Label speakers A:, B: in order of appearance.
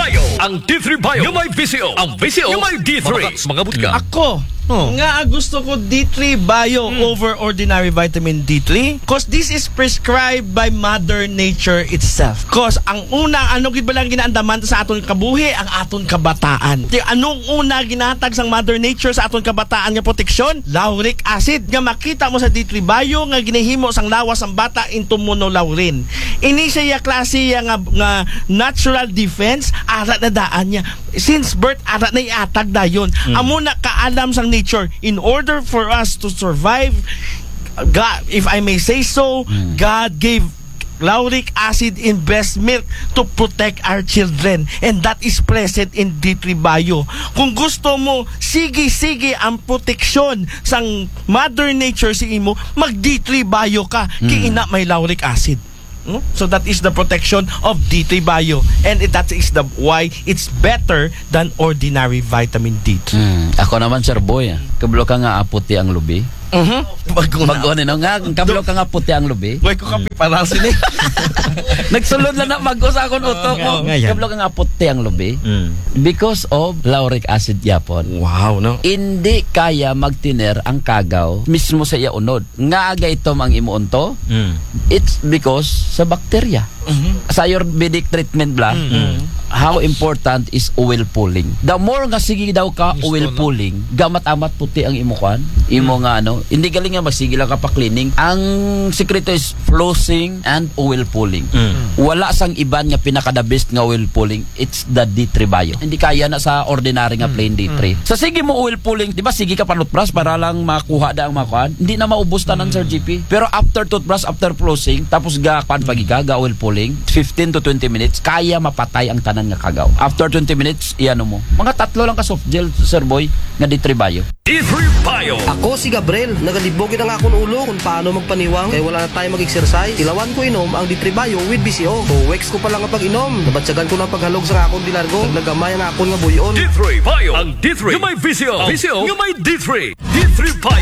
A: Bio. Ang D3 Bio. Yung may VCO. Ang VCO. Yung may D3. Mangabot ka.
B: Ako, nga gusto ko D3 Bio over ordinary vitamin D3 cause this is prescribed by Mother Nature itself. Cause ang una, ano gid ba lang ginaandaman sa aton kabuhi, ang aton kabataan. Anong una ginatag sang Mother Nature sa aton kabataan nga proteksyon? Lauric acid. Nga makita mo sa D3 Bio nga ginahimo sang lawas ang bata into monolaurin. Ini siya klase nga natural defense ara na daan niya. Since birth ara na iatag dayon. Amo na kaalam sang nature in order for us to survive. God, if I may say so, God gave lauric acid in breast milk to protect our children, and that is present in D3 Bio. Kung gusto mo sige ang proteksyon sang Mother Nature si imo, mag D3 Bio ka kay ina may lauric acid. So that is the protection of D3 Bio, and that is the why it's better than ordinary vitamin D3.
C: Ako naman, Sir Boy, kablo ka nga aputi ang lubi. Mag-on nga, kablo ka nga puti ang lubi.
B: Boy ko kape para sini.
C: Nagsulod lang na mag-o sa akong utok mo. Kablo ka nga puti ang lubi because of lauric acid yapon.
B: Wow, no?
C: Hindi kaya magtiner ang kagaw mismo sa iya unod. Nga aga itom ang imuunto. It's because sa bacteria. Sa ayurvedic treatment bla, how important is oil pulling. The more nga sige daw ka oil pulling, gamat-amat puti ang imukan. Imo nga hindi galing nga magsige lang ka pa cleaning. Ang sekreto is flossing and oil pulling. Wala sang iban nga pinaka-the best nga oil pulling. It's the D3 Bio. Hindi kaya na sa ordinary nga plain D3. Sa sige mo oil pulling, di ba sige ka pa toothbrush para lang makuha da ang makuhan. Hindi na maubos tanan Sir GP. Pero after toothbrush, after flossing, tapos ga pagiga oil pulling, 15 to 20 minutes, kaya mapatay ang tanan nga kagaw. After 20 minutes, iano mo. Mga 3 lang ka soft gel, Sir Boy, nga D3 Bio.
A: D3 Bio.
D: Ako si Gabriel, nagalibogin ang akong ulo kung paano magpaniwang kaya wala na tayo mag-exercise. Tilawan ko inom ang D3 Bio with BCO. 2 weeks ko pa lang ang pag-inom. Nabatsagan ko ng paghalog sa akong dilargo. Naglagamay ang akong nga buyon.
A: D3 Bio. Ang D3 yung may VCO. VCO yung may D3. D3 Bio.